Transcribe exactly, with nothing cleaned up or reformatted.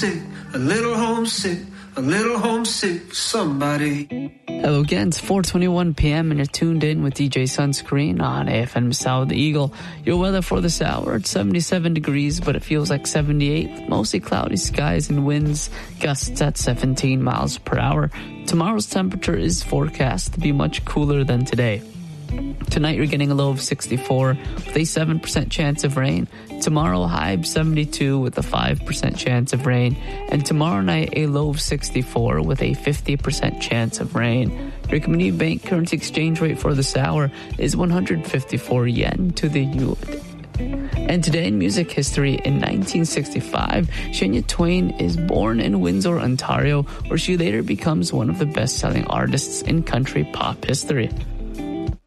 homesick, a little homesick, a little homesick for somebody. Hello again, it's four twenty-one p.m. and you're tuned in with D J Sunscreen on A F M South Eagle. Your weather for this hour, it's seventy-seven degrees, but it feels like seventy-eight. Mostly cloudy skies and winds, gusts at seventeen miles per hour. Tomorrow's temperature is forecast to be much cooler than today. Tonight you're getting a low of sixty-four with a seven percent chance of rain. Tomorrow high seventy-two with a five percent chance of rain. And tomorrow night a low of sixty-four with a fifty percent chance of rain. Your community bank currency exchange rate for this hour is one hundred fifty-four yen to the U S D. And today in music history, in nineteen sixty-five, Shania Twain is born in Windsor, Ontario, where she later becomes one of the best-selling artists in country pop history.